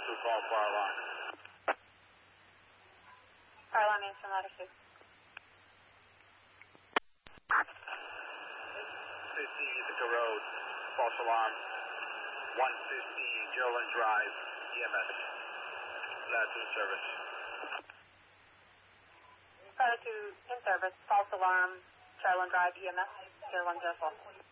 2, call fire alarm. Fire alarm answer latitude. 15 Ithaca Road, false alarm. 115 Gerland Drive, EMS. Latitude service. Latitude in service, false alarm, Charland Drive, EMS, 0104.